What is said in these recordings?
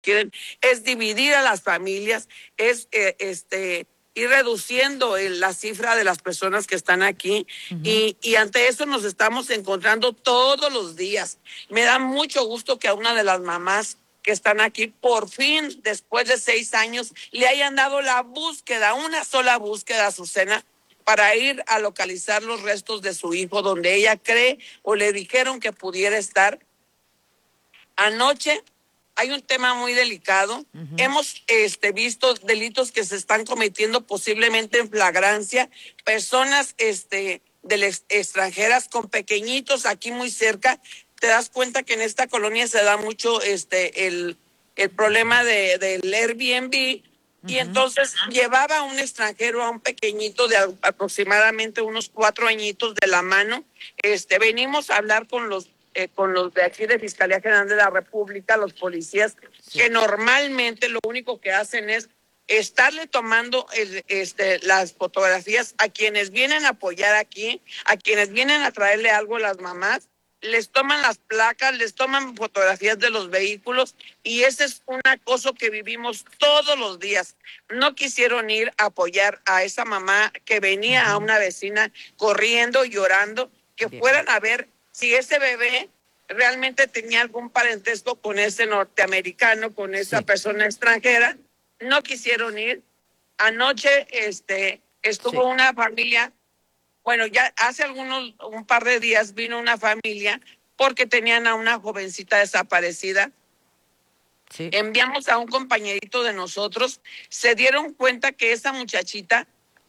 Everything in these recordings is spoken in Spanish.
quieren es dividir a las familias, es ir reduciendo la cifra de las personas que están aquí. Y ante eso nos estamos encontrando todos los días. Me da mucho gusto que a una de las mamás que están aquí, por fin, después de 6 años, le hayan dado la búsqueda, una sola búsqueda, Azucena, para ir a localizar los restos de su hijo, donde ella cree o le dijeron que pudiera estar. Anoche hay un tema muy delicado. Hemos visto delitos que se están cometiendo posiblemente en flagrancia, personas extranjeras con pequeñitos aquí muy cerca. Te das cuenta que en esta colonia se da mucho el problema del Airbnb. Y entonces llevaba a un extranjero, a un pequeñito de aproximadamente unos 4 añitos de la mano. Venimos a hablar con los de aquí de Fiscalía General de la República, los policías, que normalmente lo único que hacen es estarle tomando las fotografías a quienes vienen a apoyar aquí, a quienes vienen a traerle algo a las mamás. Les toman las placas, les toman fotografías de los vehículos, y ese es un acoso que vivimos todos los días. No quisieron ir a apoyar a esa mamá que venía a una vecina corriendo, llorando, que fueran a ver si ese bebé realmente tenía algún parentesco con ese norteamericano, con esa persona extranjera. No quisieron ir. Anoche estuvo una familia. Bueno, ya hace un par de días vino una familia porque tenían a una jovencita desaparecida. Enviamos a un compañerito de nosotros. Se dieron cuenta que esa muchachita,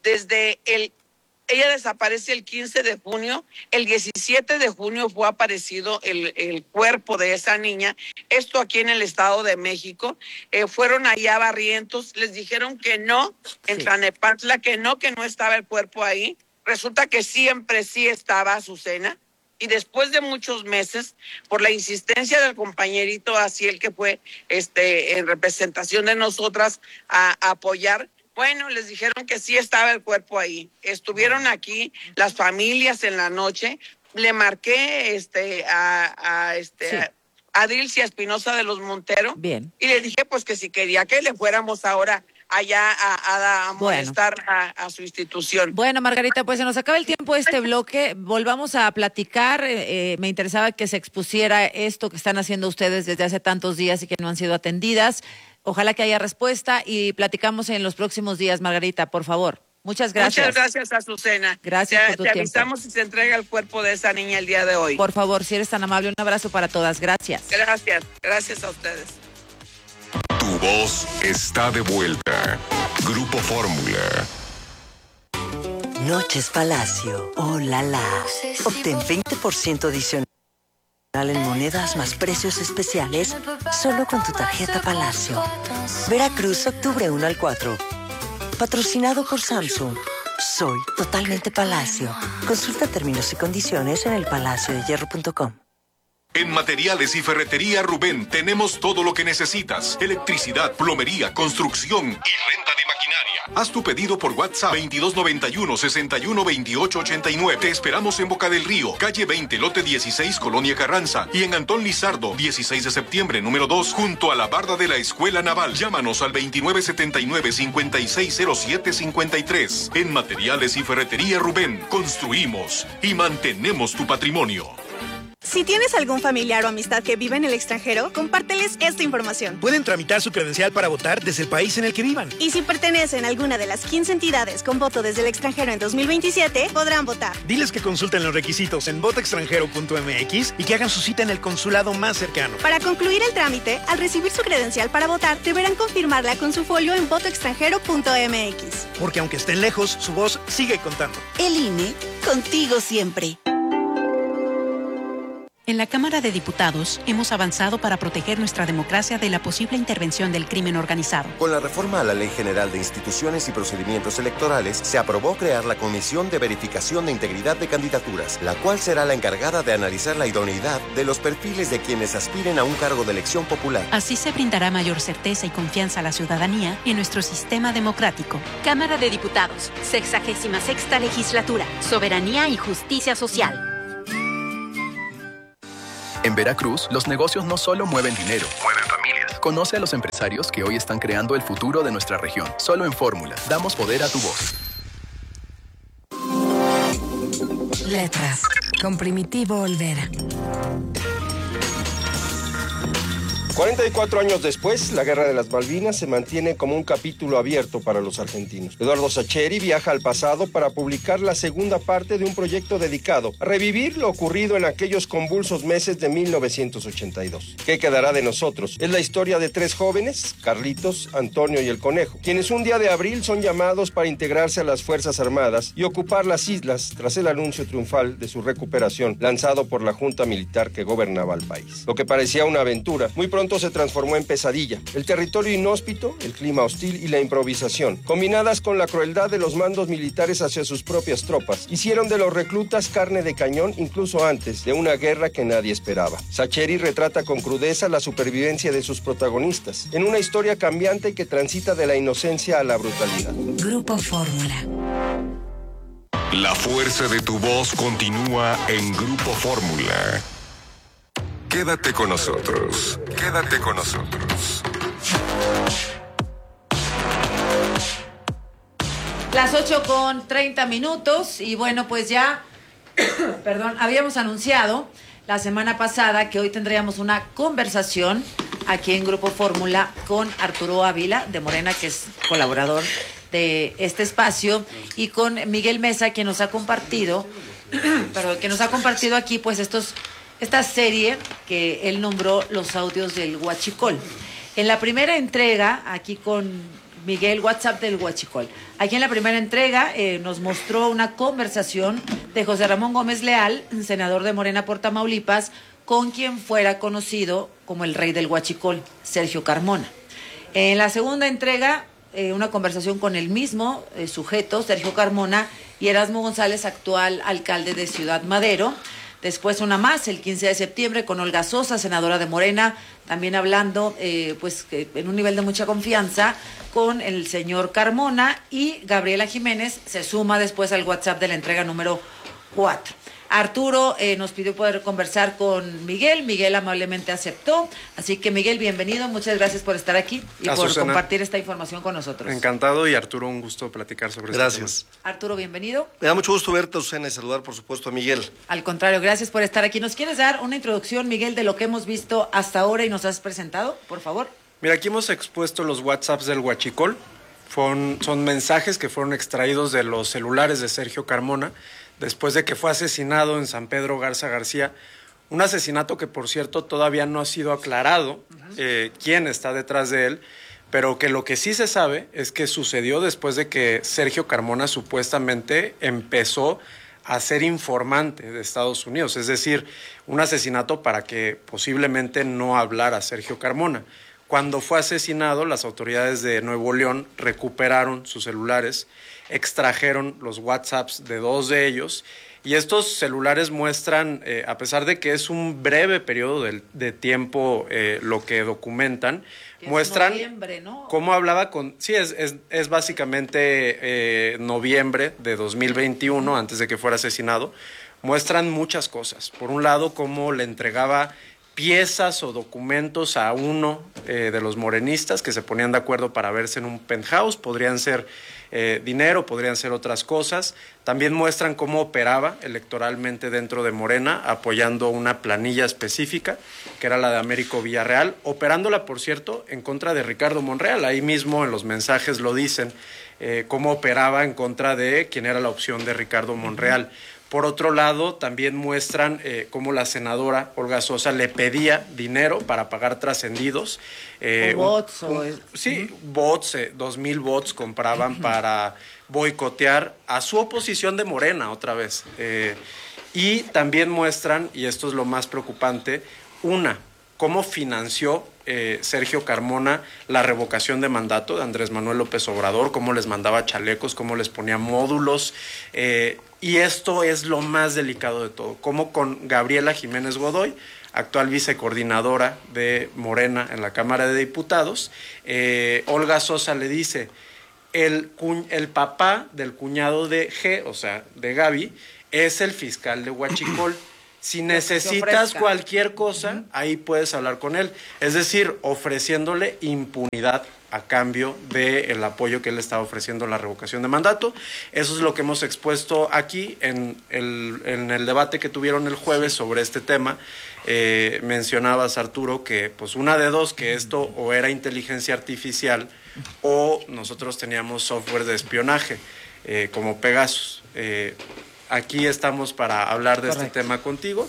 ella desaparece el 15 de junio, el 17 de junio fue aparecido el cuerpo de esa niña, esto aquí en el Estado de México. Fueron allá a Barrientos, les dijeron que no, en Tlanepantla, que no estaba el cuerpo ahí. Resulta que siempre sí estaba, Azucena, y después de muchos meses, por la insistencia del compañerito Asiel, que fue en representación de nosotras a apoyar, bueno, les dijeron que sí estaba el cuerpo ahí. Estuvieron aquí las familias en la noche. Le marqué a Dilcia Espinosa de los Montero. Bien. Y le dije pues que si quería que le fuéramos ahora allá a molestar a su institución. Bueno, Margarita, pues se nos acaba el tiempo de este bloque. Volvamos a platicar. Me interesaba que se expusiera esto que están haciendo ustedes desde hace tantos días y que no han sido atendidas. Ojalá que haya respuesta y platicamos en los próximos días, Margarita, por favor. Muchas gracias. Muchas gracias, Azucena. Gracias por tu tiempo. Te avisamos si se entrega el cuerpo de esa niña el día de hoy. Por favor, si eres tan amable, un abrazo para todas. Gracias. Gracias a ustedes. Tu voz está de vuelta. Grupo Fórmula. Noches Palacio. Oh, la. Obtén 20% adicional en monedas más precios especiales solo con tu tarjeta Palacio. Veracruz, octubre 1 al 4. Patrocinado por Samsung. Soy totalmente Palacio. Consulta términos y condiciones en elpalaciodehierro.com. En Materiales y Ferretería Rubén tenemos todo lo que necesitas. Electricidad, plomería, construcción y renta de maquinaria. Haz tu pedido por WhatsApp 2291-612889. Te esperamos en Boca del Río, calle 20, lote 16, Colonia Carranza. Y en Antón Lizardo, 16 de septiembre, número 2, junto a la barda de la Escuela Naval. Llámanos al 2979-560753. En Materiales y Ferretería Rubén, construimos y mantenemos tu patrimonio. Si tienes algún familiar o amistad que vive en el extranjero, compárteles esta información. Pueden tramitar su credencial para votar desde el país en el que vivan. Y si pertenecen a alguna de las 15 entidades con voto desde el extranjero en 2027, podrán votar. Diles que consulten los requisitos en votoextranjero.mx y que hagan su cita en el consulado más cercano. Para concluir el trámite, al recibir su credencial para votar, deberán confirmarla con su folio en votoextranjero.mx. Porque aunque estén lejos, su voz sigue contando. El INE, contigo siempre. En la Cámara de Diputados hemos avanzado para proteger nuestra democracia de la posible intervención del crimen organizado. Con la reforma a la Ley General de Instituciones y Procedimientos Electorales, se aprobó crear la Comisión de Verificación de Integridad de Candidaturas, la cual será la encargada de analizar la idoneidad de los perfiles de quienes aspiren a un cargo de elección popular. Así se brindará mayor certeza y confianza a la ciudadanía en nuestro sistema democrático. Cámara de Diputados, 66ª Legislatura, Soberanía y Justicia Social. En Veracruz, los negocios no solo mueven dinero, mueven familias. Conoce a los empresarios que hoy están creando el futuro de nuestra región. Solo en Fórmula, damos poder a tu voz. Letras, con Primitivo Olvera. 44 años después, la Guerra de las Malvinas se mantiene como un capítulo abierto para los argentinos. Eduardo Sacheri viaja al pasado para publicar la segunda parte de un proyecto dedicado a revivir lo ocurrido en aquellos convulsos meses de 1982. ¿Qué quedará de nosotros? Es la historia de 3 jóvenes, Carlitos, Antonio y el Conejo, quienes un día de abril son llamados para integrarse a las Fuerzas Armadas y ocupar las islas tras el anuncio triunfal de su recuperación lanzado por la junta militar que gobernaba el país. Lo que parecía una aventura, muy pronto se transformó en pesadilla. El territorio inhóspito, el clima hostil y la improvisación, combinadas con la crueldad de los mandos militares hacia sus propias tropas, hicieron de los reclutas carne de cañón incluso antes de una guerra que nadie esperaba. Sacheri retrata con crudeza la supervivencia de sus protagonistas, en una historia cambiante que transita de la inocencia a la brutalidad. Grupo Fórmula. La fuerza de tu voz continúa en Grupo Fórmula. Quédate con nosotros. Quédate con nosotros. Las 8:30 y bueno, pues ya, perdón, habíamos anunciado la semana pasada que hoy tendríamos una conversación aquí en Grupo Fórmula con Arturo Ávila de Morena, que es colaborador de este espacio, y con Miguel Mesa, quien nos ha compartido, aquí pues esta serie que él nombró Los Audios del Huachicol. En la primera entrega, aquí con Miguel, WhatsApp del Huachicol. Aquí en la primera entrega nos mostró una conversación de José Ramón Gómez Leal, senador de Morena por Tamaulipas, con quien fuera conocido como el rey del Huachicol, Sergio Carmona. En la segunda entrega, una conversación con el mismo sujeto, Sergio Carmona, y Erasmo González, actual alcalde de Ciudad Madero. Después una más, el 15 de septiembre, con Olga Sosa, senadora de Morena, también hablando en un nivel de mucha confianza con el señor Carmona, y Gabriela Jiménez se suma después al WhatsApp de la entrega número 4. Arturo nos pidió poder conversar con Miguel. Miguel amablemente aceptó. Así que, Miguel, bienvenido. Muchas gracias por estar aquí y por compartir esta información con nosotros. Encantado, y Arturo, un gusto platicar sobre este tema. Gracias. Arturo, bienvenido. Me da mucho gusto verte, Susana, y saludar, por supuesto, a Miguel. Al contrario, gracias por estar aquí. ¿Nos quieres dar una introducción, Miguel, de lo que hemos visto hasta ahora y nos has presentado, por favor? Mira, aquí hemos expuesto los WhatsApps del Huachicol. Son mensajes que fueron extraídos de los celulares de Sergio Carmona después de que fue asesinado en San Pedro Garza García. Un asesinato que, por cierto, todavía no ha sido aclarado quién está detrás de él, pero que lo que sí se sabe es que sucedió después de que Sergio Carmona supuestamente empezó a ser informante de Estados Unidos, es decir, un asesinato para que posiblemente no hablara Sergio Carmona. Cuando fue asesinado, las autoridades de Nuevo León recuperaron sus celulares, extrajeron los WhatsApps de 2 de ellos, y estos celulares muestran, a pesar de que es un breve periodo de tiempo lo que documentan, muestran noviembre, ¿no? Cómo hablaba con... Sí, es básicamente noviembre de 2021, antes de que fuera asesinado. Muestran muchas cosas. Por un lado, cómo le entregaba piezas o documentos a uno de los morenistas que se ponían de acuerdo para verse en un penthouse. Podrían ser dinero, podrían ser otras cosas. También muestran cómo operaba electoralmente dentro de Morena, apoyando una planilla específica, que era la de Américo Villarreal, operándola, por cierto, en contra de Ricardo Monreal. Ahí mismo en los mensajes lo dicen, cómo operaba en contra de quien era la opción de Ricardo Monreal. Por otro lado, también muestran cómo la senadora Olga Sosa le pedía dinero para pagar trascendidos. Bots. Bots, 2,000 bots compraban para boicotear a su oposición de Morena otra vez. Y también muestran, y esto es lo más preocupante, cómo financió Sergio Carmona la revocación de mandato de Andrés Manuel López Obrador, cómo les mandaba chalecos, cómo les ponía módulos, y esto es lo más delicado de todo, cómo con Gabriela Jiménez Godoy, actual vicecoordinadora de Morena en la Cámara de Diputados, Olga Sosa le dice, el papá del cuñado de G, o sea, de Gaby, es el fiscal de Huachicol. Si necesitas cualquier cosa, ahí puedes hablar con él. Es decir, ofreciéndole impunidad a cambio del apoyo que él está ofreciendo a la revocación de mandato. Eso es lo que hemos expuesto aquí en el debate que tuvieron el jueves sobre este tema. Mencionabas, Arturo, que pues una de dos, que esto o era inteligencia artificial o nosotros teníamos software de espionaje, como Pegasus. Aquí estamos para hablar de este tema contigo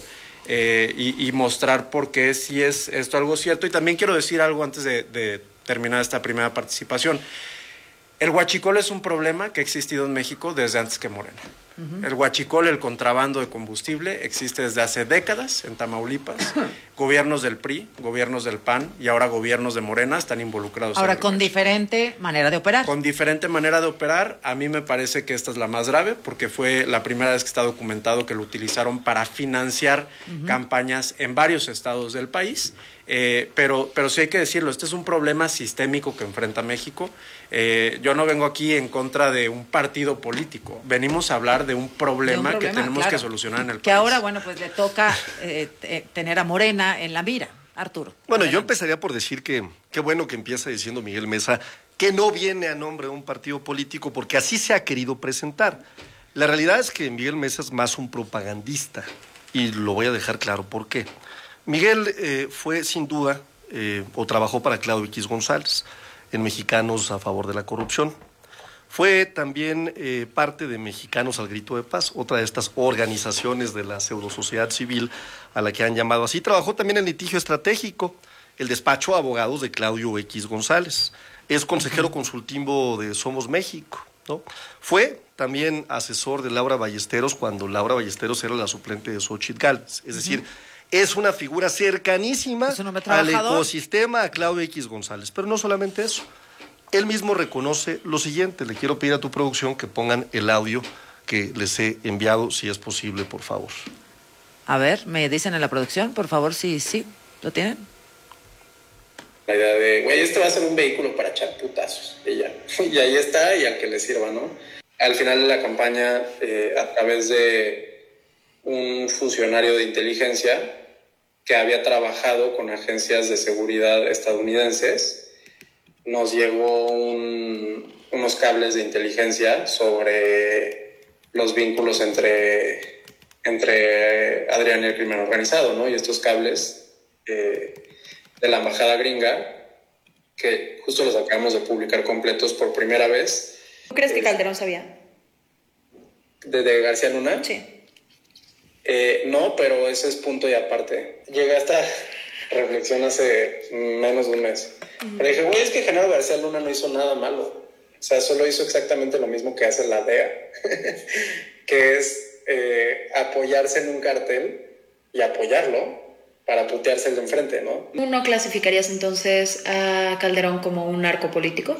y mostrar por qué sí es esto algo cierto. Y también quiero decir algo antes de terminar esta primera participación. El huachicol es un problema que ha existido en México desde antes que Morena. El huachicol, el contrabando de combustible, existe desde hace décadas en Tamaulipas. Gobiernos del PRI, gobiernos del PAN y ahora gobiernos de Morena están involucrados. Ahora, con diferente manera de operar. Con diferente manera de operar. A mí me parece que esta es la más grave porque fue la primera vez que está documentado que lo utilizaron para financiar campañas en varios estados del país. Pero sí hay que decirlo, este es un problema sistémico que enfrenta México. Yo no vengo aquí en contra de un partido político, venimos a hablar de un problema que tenemos que solucionar en el país. Que ahora, bueno, pues le toca tener a Morena en la mira. Arturo. Bueno, yo empezaría por decir que qué bueno que empieza diciendo Miguel Mesa que no viene a nombre de un partido político porque así se ha querido presentar. La realidad es que Miguel Mesa es más un propagandista y lo voy a dejar claro por qué. Miguel fue sin duda o trabajó para Claudio X González en Mexicanos a favor de la corrupción. Fue también parte de Mexicanos al Grito de Paz, otra de estas organizaciones de la pseudosociedad civil a la que han llamado así. Trabajó también en litigio estratégico, el despacho de abogados de Claudio X González. Es consejero consultivo de Somos México, ¿no? Fue también asesor de Laura Ballesteros cuando Laura Ballesteros era la suplente de Xóchitl Gálvez. Es decir, es una figura cercanísima al ecosistema a Claudio X González. Pero no solamente eso. Él mismo reconoce lo siguiente. Le quiero pedir a tu producción que pongan el audio que les he enviado, si es posible, por favor. A ver, me dicen en la producción, por favor, sí, ¿lo tienen? La idea de, güey, este va a ser un vehículo para echar putazos. Y ya. Y ahí está, y al que le sirva, ¿no? Al final de la campaña, a través de un funcionario de inteligencia que había trabajado con agencias de seguridad estadounidenses, nos llegó unos cables de inteligencia sobre los vínculos entre Adrián y el crimen organizado, ¿no? Y estos cables de la embajada gringa, que justo los acabamos de publicar completos por primera vez. ¿Tú crees que Calderón sabía? ¿De García Luna? Sí. No, pero ese es punto y aparte. Llegué a esta reflexión hace menos de un mes. Pero dije, güey, es que Genaro García Luna no hizo nada malo. O sea, solo hizo exactamente lo mismo que hace la DEA, que es apoyarse en un cartel y apoyarlo para putearse el de enfrente, ¿no? ¿Tú no clasificarías entonces a Calderón como un narco político?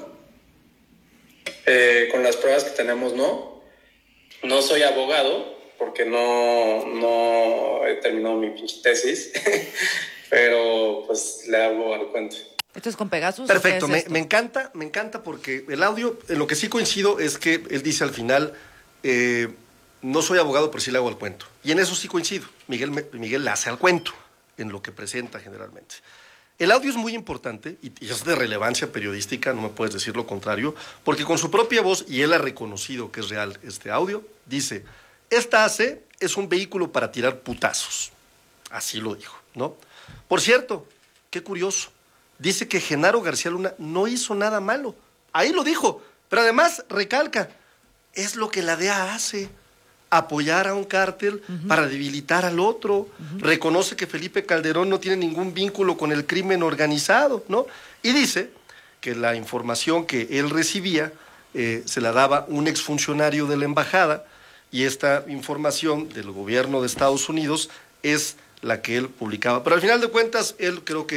Con las pruebas que tenemos, no. No soy abogado, porque no he terminado mi pinche tesis, pero pues le hago al cuento. ¿Esto es con Pegasus? Perfecto, me encanta porque el audio, en lo que sí coincido es que él dice al final, no soy abogado, pero sí le hago al cuento. Y en eso sí coincido, Miguel le hace al cuento, en lo que presenta generalmente. El audio es muy importante y es de relevancia periodística, no me puedes decir lo contrario, porque con su propia voz, y él ha reconocido que es real este audio, dice, esta AC es un vehículo para tirar putazos. Así lo dijo, ¿no? Por cierto, qué curioso, dice que Genaro García Luna no hizo nada malo. Ahí lo dijo, pero además recalca, es lo que la DEA hace, apoyar a un cártel para debilitar al otro. Reconoce que Felipe Calderón no tiene ningún vínculo con el crimen organizado, ¿no? Y dice que la información que él recibía se la daba un exfuncionario de la embajada y esta información del gobierno de Estados Unidos es la que él publicaba. Pero al final de cuentas, él creo que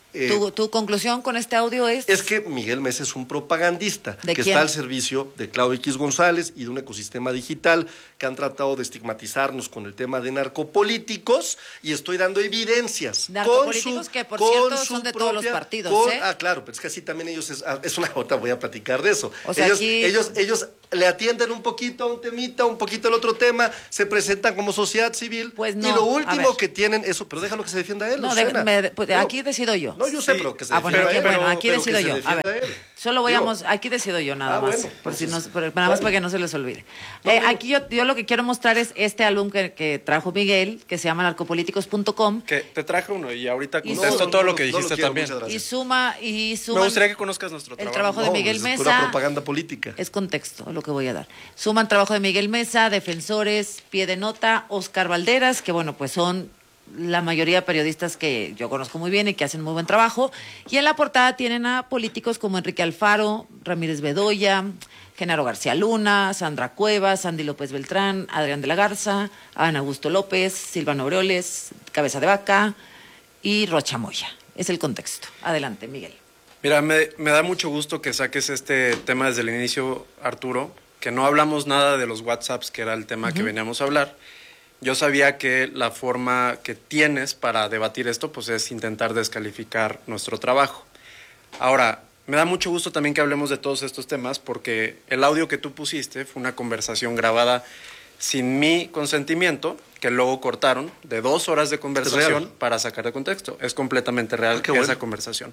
¿Tu conclusión con este audio es? Es que Miguel Mesa es un propagandista que quién? está al servicio de Claudio X González y de un ecosistema digital que han tratado de estigmatizarnos con el tema de narcopolíticos, y estoy dando evidencias. Narcopolíticos que, por cierto, son de todos los partidos, ¿eh? Claro, pero es que así también ellos, es una otra, voy a platicar de eso. O sea, ellos le atienden un poquito a un temita, un poquito al otro tema, se presentan como sociedad civil, pues no, y lo último que tienen, eso, pero déjalo que se defienda él. No, aquí decido yo. No, yo sé, pero que se defienda él. Bueno, aquí decido yo. A ver, aquí decido yo nada más. Bueno, nada más para que no se les olvide. Aquí yo lo que quiero mostrar es este álbum que trajo Miguel, que se llama narcopolíticos.com. Que te traje uno y ahorita contesto todo lo que dijiste también. Y suma. Me gustaría que conozcas nuestro trabajo. El trabajo de Miguel Mesa. Es pura propaganda política. Es contexto lo que voy a dar. Suman trabajo de Miguel Mesa, Defensores, Pie de Nota, Oscar Valderas, que bueno, pues son la mayoría de periodistas que yo conozco muy bien y que hacen muy buen trabajo. Y en la portada tienen a políticos como Enrique Alfaro, Ramírez Bedoya, Genaro García Luna, Sandra Cuevas, Sandy López Beltrán, Adrián de la Garza, Ana Augusto López, Silvano Aureoles, Cabeza de Vaca y Rocha Moya. Es el contexto. Adelante, Miguel. Mira, me da mucho gusto que saques este tema desde el inicio, Arturo, que no hablamos nada de los WhatsApps, que era el tema que veníamos a hablar. Yo sabía que la forma que tienes para debatir esto, pues es intentar descalificar nuestro trabajo. Ahora, me da mucho gusto también que hablemos de todos estos temas, porque el audio que tú pusiste fue una conversación grabada sin mi consentimiento, que luego cortaron, de 2 horas de conversación para sacar de contexto. Es completamente real esa conversación.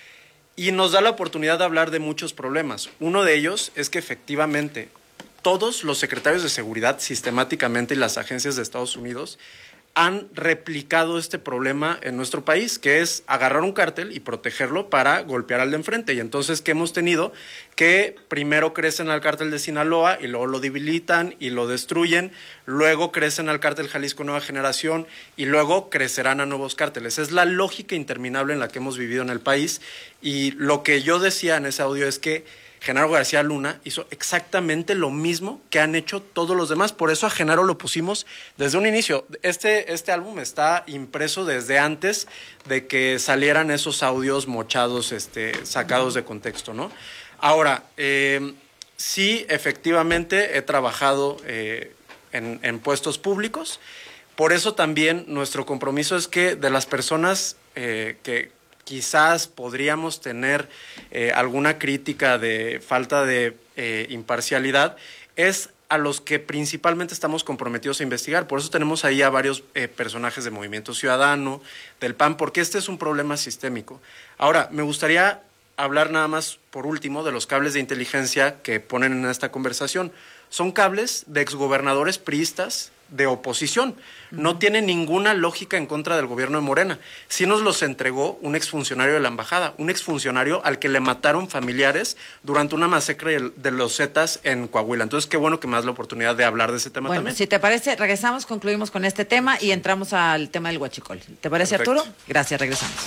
Y nos da la oportunidad de hablar de muchos problemas. Uno de ellos es que efectivamente todos los secretarios de seguridad sistemáticamente y las agencias de Estados Unidos han replicado este problema en nuestro país, que es agarrar un cártel y protegerlo para golpear al de enfrente. Y entonces, ¿qué hemos tenido? Que primero crecen al cártel de Sinaloa y luego lo debilitan y lo destruyen, luego crecen al cártel Jalisco Nueva Generación y luego crecerán a nuevos cárteles. Es la lógica interminable en la que hemos vivido en el país, y lo que yo decía en ese audio es que Genaro García Luna hizo exactamente lo mismo que han hecho todos los demás. Por eso a Genaro lo pusimos desde un inicio. Este álbum está impreso desde antes de que salieran esos audios mochados, sacados de contexto, ¿no? Ahora, sí, efectivamente he trabajado en puestos públicos. Por eso también nuestro compromiso es que de las personas que quizás podríamos tener alguna crítica de falta de imparcialidad, es a los que principalmente estamos comprometidos a investigar. Por eso tenemos ahí a varios personajes de Movimiento Ciudadano, del PAN, porque este es un problema sistémico. Ahora, me gustaría hablar nada más, por último, de los cables de inteligencia que ponen en esta conversación. Son cables de exgobernadores priistas de oposición. No tiene ninguna lógica en contra del gobierno de Morena. Sí nos los entregó un exfuncionario de la embajada, un exfuncionario al que le mataron familiares durante una masacre de los Zetas en Coahuila. Entonces, qué bueno que me das la oportunidad de hablar de ese tema también. Si te parece, regresamos, concluimos con este tema y entramos al tema del huachicol. ¿Te parece, Perfecto. Arturo? Gracias, regresamos.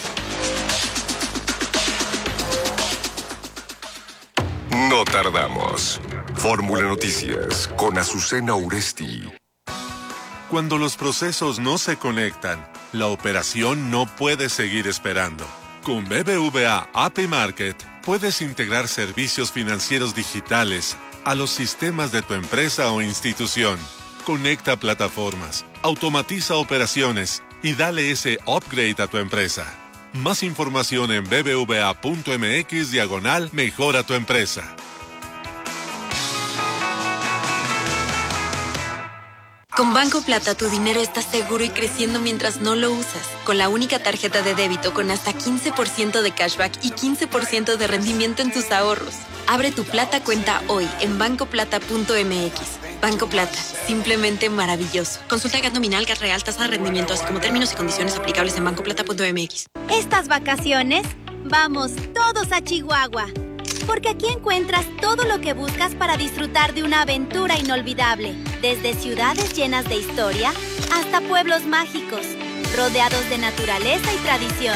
No tardamos. Fórmula Noticias con Azucena Uresti. Cuando los procesos no se conectan, la operación no puede seguir esperando. Con BBVA API Market puedes integrar servicios financieros digitales a los sistemas de tu empresa o institución. Conecta plataformas, automatiza operaciones y dale ese upgrade a tu empresa. Más información en bbva.mx/mejora tu empresa. Con Banco Plata tu dinero está seguro y creciendo mientras no lo usas. Con la única tarjeta de débito con hasta 15% de cashback y 15% de rendimiento en tus ahorros. Abre tu Plata cuenta hoy en bancoplata.mx. Banco Plata, simplemente maravilloso. Consulta GAT nominal, GAT real, tasa de rendimiento, así como términos y condiciones aplicables en bancoplata.mx. Estas vacaciones, vamos todos a Chihuahua. Porque aquí encuentras todo lo que buscas para disfrutar de una aventura inolvidable. Desde ciudades llenas de historia hasta pueblos mágicos, rodeados de naturaleza y tradición.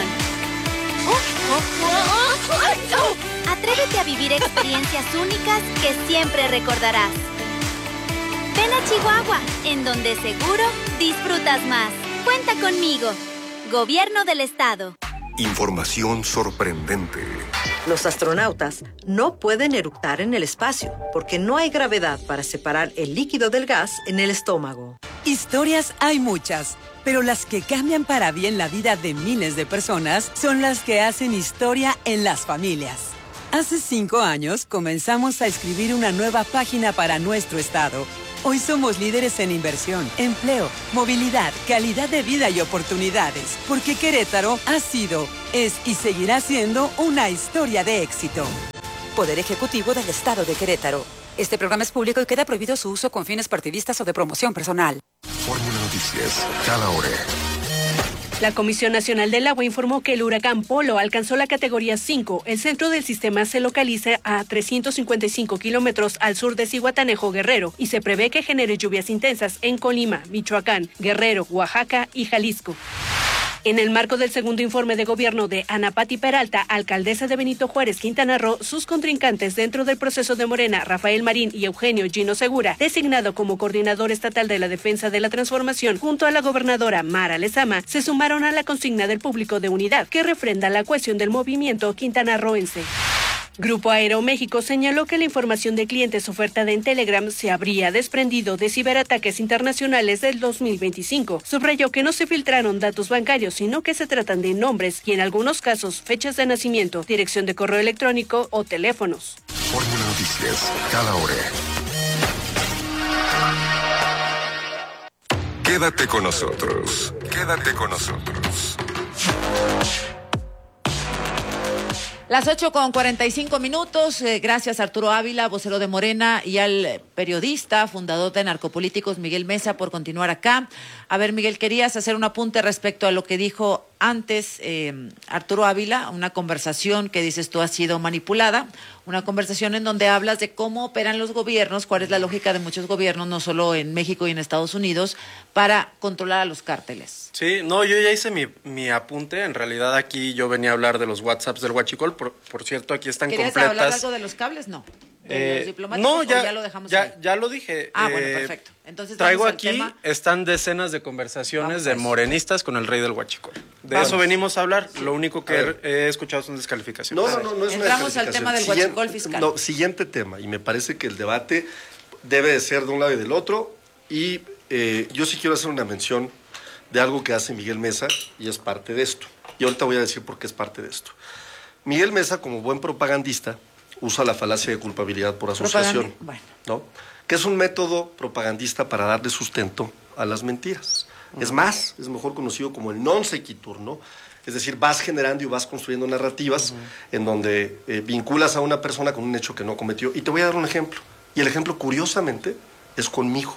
Atrévete a vivir experiencias únicas que siempre recordarás. Ven a Chihuahua, en donde seguro disfrutas más. Cuenta conmigo. Gobierno del Estado. Información sorprendente. Los astronautas no pueden eructar en el espacio porque no hay gravedad para separar el líquido del gas en el estómago. Historias hay muchas, pero las que cambian para bien la vida de miles de personas son las que hacen historia en las familias. Hace 5 años comenzamos a escribir una nueva página para nuestro estado. Hoy somos líderes en inversión, empleo, movilidad, calidad de vida y oportunidades, porque Querétaro ha sido, es y seguirá siendo una historia de éxito. Poder Ejecutivo del Estado de Querétaro. Este programa es público y queda prohibido su uso con fines partidistas o de promoción personal. Fórmula Noticias, cada hora. La Comisión Nacional del Agua informó que el huracán Polo alcanzó la categoría 5. El centro del sistema se localiza a 355 kilómetros al sur de Zihuatanejo, Guerrero, y se prevé que genere lluvias intensas en Colima, Michoacán, Guerrero, Oaxaca y Jalisco. En el marco del segundo informe de gobierno de Ana Pati Peralta, alcaldesa de Benito Juárez, Quintana Roo, sus contrincantes dentro del proceso de Morena, Rafael Marín y Eugenio Gino Segura, designado como coordinador estatal de la defensa de la transformación, junto a la gobernadora Mara Lezama, se sumaron a la consigna del público de unidad, que refrenda la cohesión del movimiento quintanarroense. Grupo Aeroméxico señaló que la información de clientes ofertada en Telegram se habría desprendido de ciberataques internacionales del 2025. Subrayó que no se filtraron datos bancarios, sino que se tratan de nombres y en algunos casos fechas de nacimiento, dirección de correo electrónico o teléfonos. Fórmula Noticias, cada hora. Quédate con nosotros. Quédate con nosotros. Las 8:45. Gracias a Arturo Ávila, vocero de Morena, y al periodista, fundador de Narcopolíticos, Miguel Mesa, por continuar acá. A ver, Miguel, querías hacer un apunte respecto a lo que dijo antes Arturo Ávila, una conversación que dices tú ha sido manipulada, una conversación en donde hablas de cómo operan los gobiernos, cuál es la lógica de muchos gobiernos, no solo en México y en Estados Unidos, para controlar a los cárteles. Sí, no, yo ya hice mi apunte. En realidad aquí yo venía a hablar de los WhatsApps del Huachicol. Por cierto, aquí están completas. ¿Querías hablar algo de los cables? No. ¿De los diplomáticos? No, ya lo dejamos ahí? Ya lo dije. Bueno, perfecto. Entonces traigo aquí, están decenas de conversaciones de morenistas con el rey del Huachicol. De eso venimos a hablar. Sí. Lo único que he escuchado son descalificaciones. No es Entramos al tema del Huachicol fiscal. No, siguiente tema. Y me parece que el debate debe de ser de un lado y del otro. Y yo sí quiero hacer una mención de algo que hace Miguel Mesa y es parte de esto. Y ahorita voy a decir por qué es parte de esto. Miguel Mesa, como buen propagandista, usa la falacia de culpabilidad por asociación, ¿no? Que es un método propagandista para darle sustento a las mentiras. Es más, es mejor conocido como el non sequitur, ¿no? Es decir, vas generando y vas construyendo narrativas en donde vinculas a una persona con un hecho que no cometió. Y te voy a dar un ejemplo. Y el ejemplo, curiosamente, es conmigo.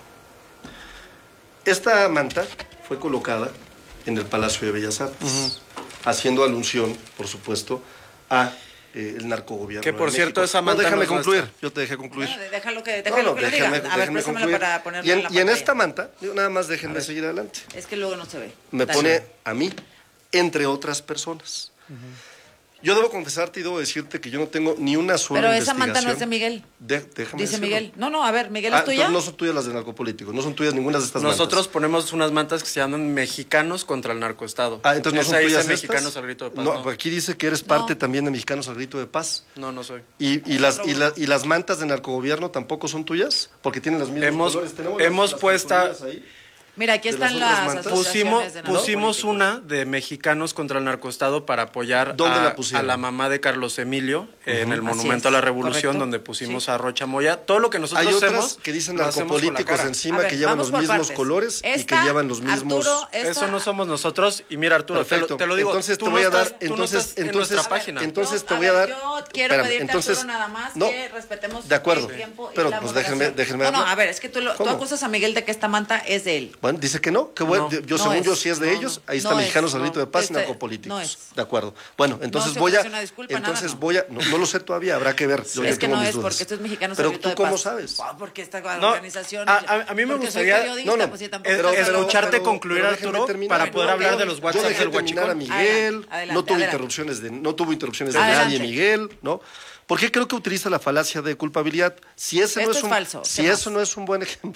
Esta manta fue colocada en el Palacio de Bellas Artes, haciendo alusión, por supuesto, a el narcogobierno. Que por cierto, esa manta. No, déjame concluir. Yo te dejé concluir. Déjalo que lo diga. A ver, préstamelo para ponerlo en la pantalla. Y en esta manta, nada más déjenme seguir adelante. Es que luego no se ve. Me pone a mí, entre otras personas. Yo debo confesarte y debo decirte que yo no tengo ni una sola Pero investigación. esa manta no es de Miguel. Déjame Dice decirlo. Miguel. No, a ver, ¿Miguel es tuya? No son tuyas las de Narcopolíticos, no son tuyas ninguna de estas Nosotros mantas. ponemos unas mantas que se llaman Mexicanos contra el Narcoestado. Entonces no son tuyas Mexicanos al Grito de Paz. No, aquí dice que eres parte también de Mexicanos al Grito de Paz. No soy. ¿Y las mantas de narcogobierno tampoco son tuyas? Porque tienen los mismos colores. Hemos puesta... Mira, aquí están las pusimos una de Mexicanos contra el Narcoestado para apoyar a la mamá de Carlos Emilio en el Monumento a la Revolución, donde pusimos a Rocha Moya. Todo lo que nosotros hacemos... Hay otras que dicen narcopolíticos encima, que llevan los mismos colores y que llevan los mismos... Eso no somos nosotros. Y mira, Arturo, te lo digo. Entonces te voy a dar... Entonces te voy a dar... Yo quiero pedirte, Arturo, nada más que respetemos el tiempo y la moderación. Déjenme... No, a ver, es que tú acusas a Miguel de que esta manta es de él. Bueno, dice que no, que bueno, según yo sí es de ellos, ahí está Mexicanos al Grito de Paz y Narcopolíticos. De acuerdo. Bueno, entonces no lo sé todavía, habrá que ver. Es que no es porque esto es Mexicanos al Grito de Paz. Pero tú cómo sabes. Porque esta organización... A mí me gustaría escucharte concluir, Arturo, para poder hablar de los WhatsApp del Huachicol. Yo dejé terminar a Miguel, no tuvo interrupciones de nadie, Miguel, ¿no? ¿Por qué creo que utiliza la falacia de culpabilidad? Si ese no es un buen ejemplo,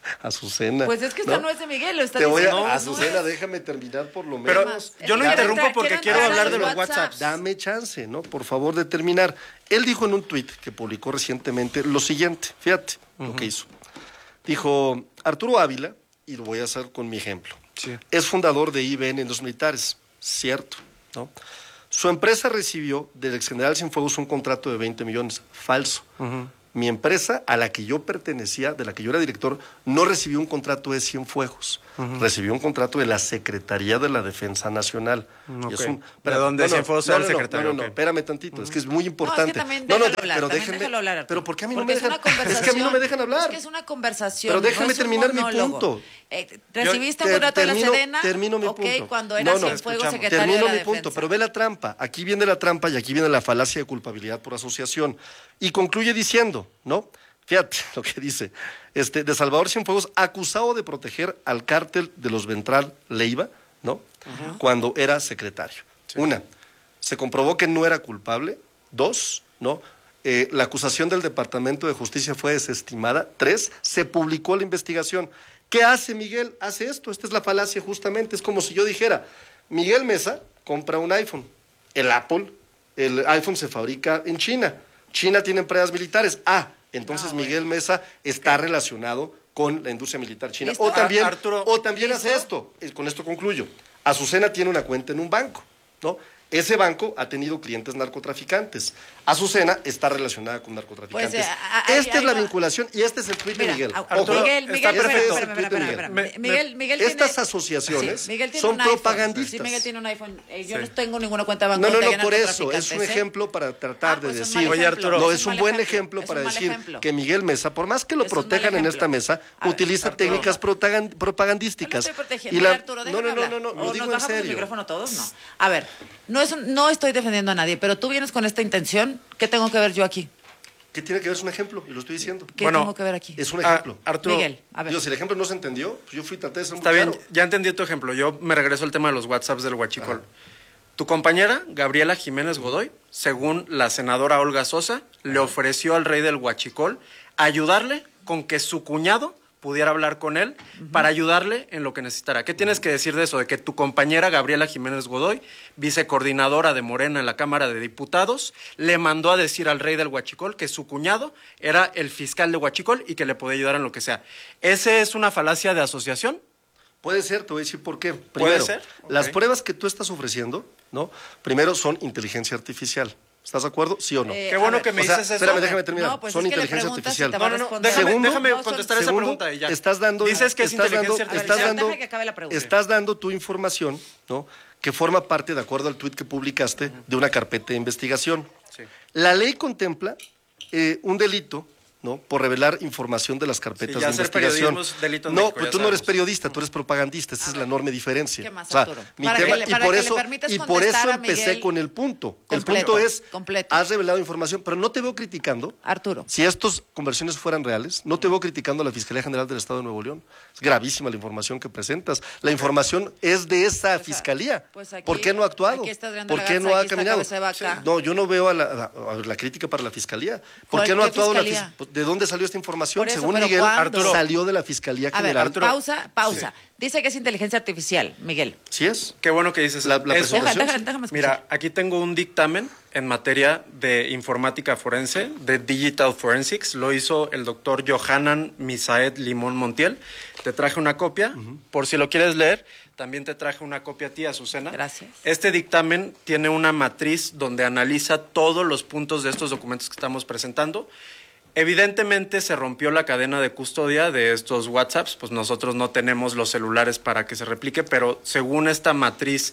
Azucena. Pues es que esta no es de Miguel, lo está Te voy diciendo. Azucena, déjame terminar por lo Pero menos. yo no interrumpo porque quiero hablar de los WhatsApps. Dame chance, ¿no? Por favor, de terminar. Él dijo en un tuit que publicó recientemente lo siguiente. Fíjate lo que hizo. Dijo, Arturo Ávila, y lo voy a hacer con mi ejemplo, es fundador de IBN en los militares. Cierto, ¿no? Su empresa recibió del ex general Cienfuegos un contrato de 20 millones. Falso. Mi empresa, a la que yo pertenecía, de la que yo era director, no recibió un contrato de Cienfuegos. Recibió un contrato de la Secretaría de la Defensa Nacional. Y es un, ¿De dónde Cienfuegos era el secretario? No, espérame tantito, es que es muy importante. No, es que también déjalo hablar, pero ¿por qué a mí no porque me dejan? Es que a mí no me dejan hablar. Es que es una conversación. Pero déjame terminar mi punto. ¿Recibiste un contrato de la Sedena? Termino mi punto. Cuando era Cienfuegos secretario de la Termino mi Defensa. punto, pero ve la trampa. Aquí viene la trampa y aquí viene la falacia de culpabilidad por asociación. Y concluye diciendo, ¿no? Fíjate lo que dice, de Salvador Cienfuegos, acusado de proteger al cártel de los Ventral Leiva, ¿no? Cuando era secretario. Una, se comprobó que no era culpable. Dos, ¿no? La acusación del Departamento de Justicia fue desestimada. Tres, se publicó la investigación. ¿Qué hace Miguel? Hace esto. Esta es la falacia justamente. Es como si yo dijera, Miguel Mesa compra un iPhone. El iPhone se fabrica en China. China tiene empresas militares. Entonces Miguel Mesa está relacionado con la industria militar china. ¿Listo? O también, Arturo, hace esto. Con esto concluyo. Azucena tiene una cuenta en un banco, ¿no? Ese banco ha tenido clientes narcotraficantes. Azucena está relacionada con narcotraficantes. Esta es la vinculación y este es el tuit de Miguel. Miguel, estas asociaciones son propagandistas. Sí, Miguel tiene un iPhone. Yo no tengo ninguna cuenta banco. No, por eso. Es un ejemplo para tratar de decir. Oye, Arturo. No, es un buen ejemplo para decir que Miguel Mesa, por más que lo protejan en esta mesa, utiliza técnicas propagandísticas. No, digo en serio. El micrófono todos, no. A ver, no estoy defendiendo a nadie, pero tú vienes con esta intención. ¿Qué tengo que ver yo aquí? ¿Qué tiene que ver? Es un ejemplo, y lo estoy diciendo. ¿Qué tengo que ver aquí? Es un ejemplo. Arturo, Miguel, a ver. Si el ejemplo no se entendió, pues yo traté de ser muy Está bien, claro. ya entendí tu ejemplo. Yo me regreso al tema de los WhatsApps del Huachicol. Tu compañera, Gabriela Jiménez Godoy, según la senadora Olga Sosa, le ofreció al rey del Huachicol ayudarle con que su cuñado pudiera hablar con él para ayudarle en lo que necesitara. ¿Qué tienes que decir de eso? De que tu compañera Gabriela Jiménez Godoy, vicecoordinadora de Morena en la Cámara de Diputados, le mandó a decir al rey del Huachicol que su cuñado era el fiscal de Huachicol y que le podía ayudar en lo que sea. ¿Ese es una falacia de asociación? Puede ser, te voy a decir por qué. ¿Puede Primero, ser? las pruebas que tú estás ofreciendo, ¿no? Primero son inteligencia artificial. ¿Estás de acuerdo? ¿Sí o no? Qué bueno que me dices eso. Espérame, déjame terminar. No, pues son es que inteligencia artificial. Déjame contestar esa pregunta y ya. Dices que es inteligencia artificial. Estás dando tu información, ¿no? Que forma parte, de acuerdo al tuit que publicaste, de una carpeta de investigación. Sí. La ley contempla un delito, ¿no? Por revelar información de las carpetas de investigación. No, pues tú no eres periodista, tú eres propagandista, esa es la enorme diferencia. ¿Qué más, o sea, Arturo? y por eso empecé con el punto. El punto es, has revelado información, pero no te veo criticando. Arturo. Si estas conversiones fueran reales, no te veo criticando a la Fiscalía General del Estado de Nuevo León. Es gravísima la información que presentas. La información es de esa fiscalía. Pues aquí, ¿por qué no ha actuado? ¿Por qué no ha caminado? No, yo no veo a la crítica para la Fiscalía. ¿Por qué no ha actuado la Fiscalía? ¿De dónde salió esta información? Eso, según Miguel, salió de la Fiscalía General. A ver, pausa. Sí. Dice que es inteligencia artificial, Miguel. ¿Sí es? Qué bueno que dices la presentación. Déjame escuchar. Mira, aquí tengo un dictamen en materia de informática forense, de Digital Forensics. Lo hizo el doctor Johanan Misaet Limón Montiel. Te traje una copia, por si lo quieres leer. También te traje una copia a ti, Azucena. Gracias. Este dictamen tiene una matriz donde analiza todos los puntos de estos documentos que estamos presentando. Evidentemente se rompió la cadena de custodia de estos WhatsApps, pues nosotros no tenemos los celulares para que se replique, pero según esta matriz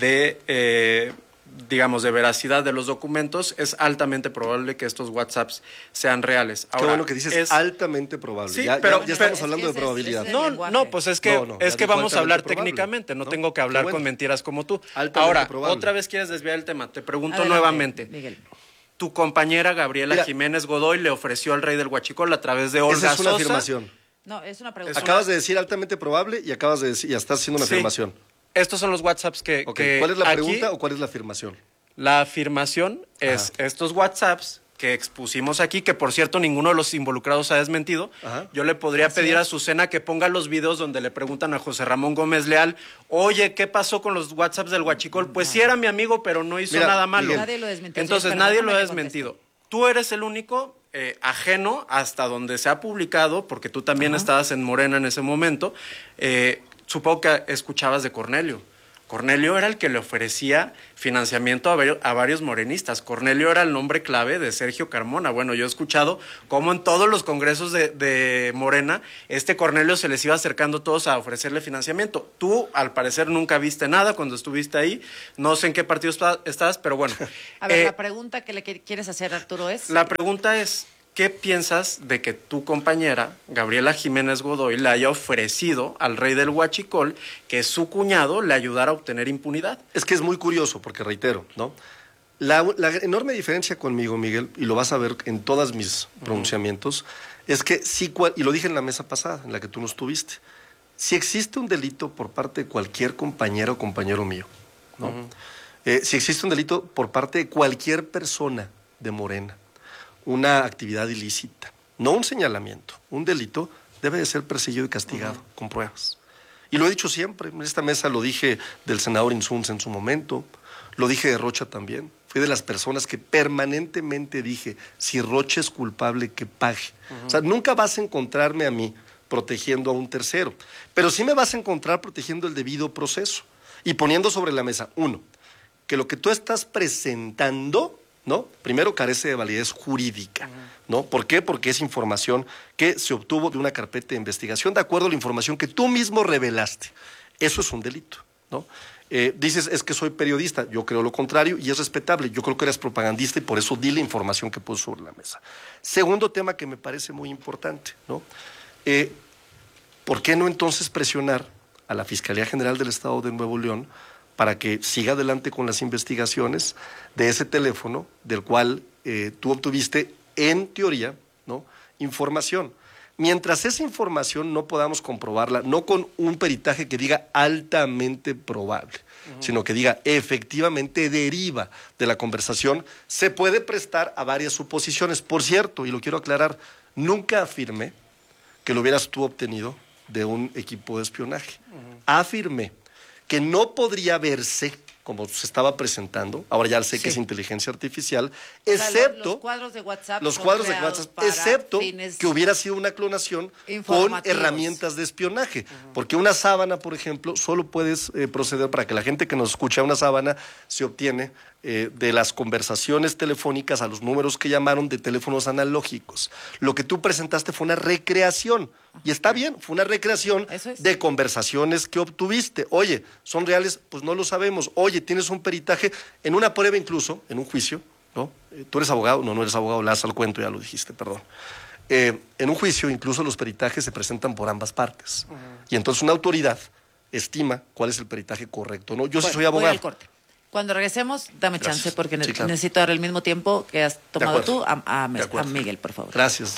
de, digamos, de veracidad de los documentos, es altamente probable que estos WhatsApps sean reales. Ahora, qué bueno que dices, es altamente probable. Sí, ya estamos hablando de probabilidad. Pues es que vamos a hablar técnicamente, no tengo que hablar con mentiras como tú. Ahora, otra vez quieres desviar el tema, te pregunto nuevamente. Miguel. Tu compañera Gabriela Jiménez Godoy le ofreció al rey del Huachicol a través de Olga Sosa. Esa es una afirmación. No, es una pregunta. Acabas de decir altamente probable y acabas de decir, ya estás haciendo una afirmación. Estos son los WhatsApps que ¿Cuál es la pregunta o cuál es la afirmación? La afirmación es estos WhatsApps que expusimos aquí, que por cierto ninguno de los involucrados ha desmentido. Ajá. Yo le podría pedir a Azucena que ponga los videos donde le preguntan a José Ramón Gómez Leal, oye, ¿qué pasó con los WhatsApps del Huachicol? Pues sí era mi amigo, pero no hizo nada malo. Nadie lo desmintió. Entonces nadie lo ha desmentido. Tú eres el único ajeno hasta donde se ha publicado, porque tú también estabas en Morena en ese momento. Supongo que escuchabas de Cornelio. Cornelio era el que le ofrecía financiamiento a varios morenistas. Cornelio era el nombre clave de Sergio Carmona. Bueno, yo he escuchado cómo en todos los congresos de Morena, Cornelio se les iba acercando todos a ofrecerle financiamiento. Tú, al parecer, nunca viste nada cuando estuviste ahí. No sé en qué partido estabas, pero bueno. A ver, la pregunta que le quieres hacer, Arturo, es... La pregunta es... ¿Qué piensas de que tu compañera, Gabriela Jiménez Godoy, le haya ofrecido al rey del Huachicol que su cuñado le ayudara a obtener impunidad? Es que es muy curioso, porque reitero, ¿no? La enorme diferencia conmigo, Miguel, y lo vas a ver en todos mis pronunciamientos, es que sí, y lo dije en la mesa pasada, en la que tú no estuviste, si existe un delito por parte de cualquier compañera o compañero mío, ¿no? Si existe un delito por parte de cualquier persona de Morena, una actividad ilícita, no un señalamiento, un delito, debe de ser perseguido y castigado con pruebas. Y lo he dicho siempre, en esta mesa lo dije del senador Insunza en su momento, lo dije de Rocha también. Fui de las personas que permanentemente dije, si Rocha es culpable, que pague. O sea, nunca vas a encontrarme a mí protegiendo a un tercero, pero sí me vas a encontrar protegiendo el debido proceso y poniendo sobre la mesa, uno, que lo que tú estás presentando, ¿no? Primero, carece de validez jurídica, ¿no? ¿Por qué? Porque es información que se obtuvo de una carpeta de investigación de acuerdo a la información que tú mismo revelaste. Eso es un delito, ¿no? Dices, es que soy periodista. Yo creo lo contrario y es respetable. Yo creo que eres propagandista y por eso di la información que puso sobre la mesa. Segundo tema que me parece muy importante, ¿no? ¿Por qué no entonces presionar a la Fiscalía General del Estado de Nuevo León para que siga adelante con las investigaciones de ese teléfono del cual tú obtuviste, en teoría, ¿no?, información? Mientras esa información no podamos comprobarla, no con un peritaje que diga altamente probable, sino que diga efectivamente deriva de la conversación, se puede prestar a varias suposiciones. Por cierto, y lo quiero aclarar, nunca afirmé que lo hubieras tú obtenido de un equipo de espionaje. Afirmé que no podría verse como se estaba presentando, ahora ya sé que es inteligencia artificial, excepto los cuadros de WhatsApp, excepto que hubiera sido una clonación con herramientas de espionaje, porque una sábana, por ejemplo, solo puedes proceder para que la gente que nos escucha, una sábana se obtiene de las conversaciones telefónicas a los números que llamaron de teléfonos analógicos. Lo que tú presentaste fue una recreación, y está bien, fue una recreación de conversaciones que obtuviste. Oye, ¿son reales? Pues no lo sabemos. Oye, tienes un peritaje en una prueba, incluso, en un juicio, ¿no? ¿Tú eres abogado? No, no eres abogado, le das al cuento, ya lo dijiste, perdón. En un juicio, incluso los peritajes se presentan por ambas partes. Y entonces una autoridad estima cuál es el peritaje correcto, ¿no? Yo sí soy abogado. Voy al corte. Cuando regresemos, dame chance, porque necesito dar el mismo tiempo que has tomado tú a Miguel, por favor. Gracias.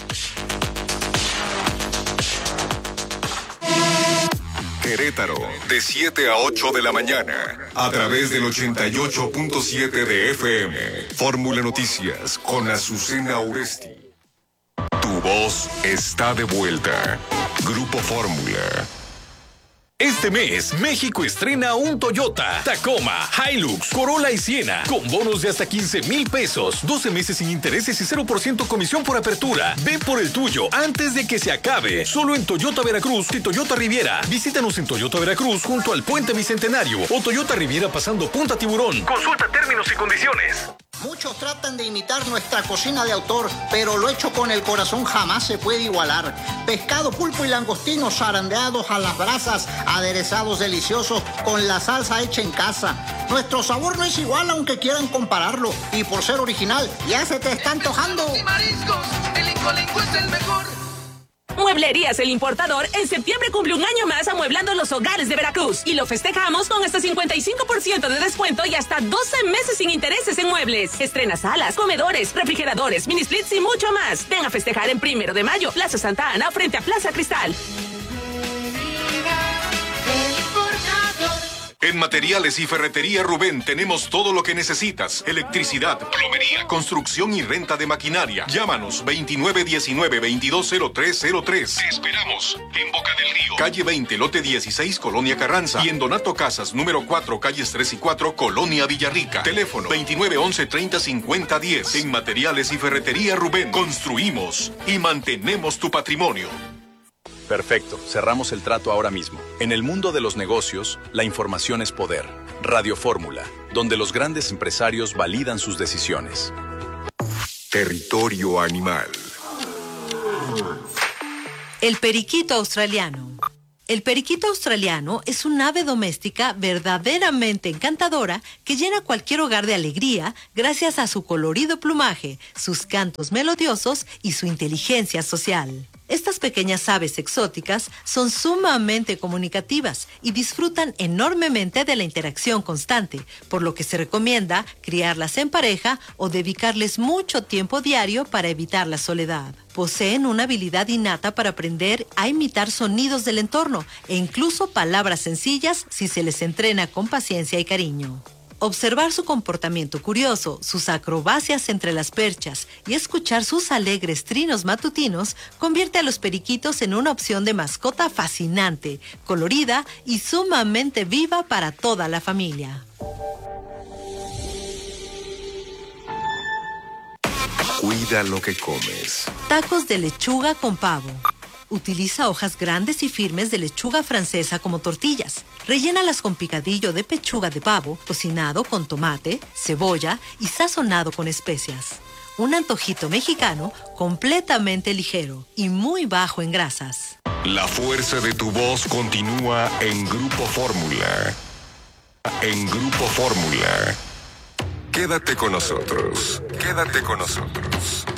Querétaro, de 7 a 8 de la mañana, a través del 88.7 de FM. Fórmula Noticias con Azucena Oresti. Tu voz está de vuelta. Grupo Fórmula. Este mes, México estrena un Toyota, Tacoma, Hilux, Corolla y Siena, con bonos de hasta 15,000 pesos, 12 meses sin intereses y 0% comisión por apertura. Ve por el tuyo antes de que se acabe. Solo en Toyota Veracruz y Toyota Riviera. Visítanos en Toyota Veracruz junto al Puente Bicentenario o Toyota Riviera pasando Punta Tiburón. Consulta términos y condiciones. Muchos tratan de imitar nuestra cocina de autor, pero lo hecho con el corazón jamás se puede igualar. Pescado, pulpo y langostinos zarandeados a las brasas, aderezados deliciosos con la salsa hecha en casa. Nuestro sabor no es igual aunque quieran compararlo, y por ser original ya se te está antojando. Y mariscos, el Incolinco es el mejor. Mueblerías El Importador en septiembre cumple un año más amueblando los hogares de Veracruz y lo festejamos con hasta 55% de descuento y hasta 12 meses sin intereses en muebles. Estrena salas, comedores, refrigeradores, mini splits y mucho más. Ven a festejar en 1 de mayo, Plaza Santa Ana, frente a Plaza Cristal. En Materiales y Ferretería Rubén tenemos todo lo que necesitas. Electricidad, plomería, construcción y renta de maquinaria. Llámanos 2919-220303. Te esperamos en Boca del Río. Calle 20, lote 16, Colonia Carranza. Y en Donato Casas, número 4, calles 3 y 4, Colonia Villarrica. Teléfono 2911-305010. En Materiales y Ferretería Rubén construimos y mantenemos tu patrimonio. Perfecto, cerramos el trato ahora mismo. En el mundo de los negocios, la información es poder. Radio Fórmula, donde los grandes empresarios validan sus decisiones. Territorio animal. El periquito australiano. El periquito australiano es un ave doméstica verdaderamente encantadora que llena cualquier hogar de alegría gracias a su colorido plumaje, sus cantos melodiosos y su inteligencia social. Estas pequeñas aves exóticas son sumamente comunicativas y disfrutan enormemente de la interacción constante, por lo que se recomienda criarlas en pareja o dedicarles mucho tiempo diario para evitar la soledad. Poseen una habilidad innata para aprender a imitar sonidos del entorno e incluso palabras sencillas si se les entrena con paciencia y cariño. Observar su comportamiento curioso, sus acrobacias entre las perchas y escuchar sus alegres trinos matutinos convierte a los periquitos en una opción de mascota fascinante, colorida y sumamente viva para toda la familia. Cuida lo que comes. Tacos de lechuga con pavo. Utiliza hojas grandes y firmes de lechuga francesa como tortillas. Rellénalas con picadillo de pechuga de pavo, cocinado con tomate, cebolla y sazonado con especias. Un antojito mexicano completamente ligero y muy bajo en grasas. La fuerza de tu voz continúa en Grupo Fórmula. En Grupo Fórmula. Quédate con nosotros. Quédate con nosotros.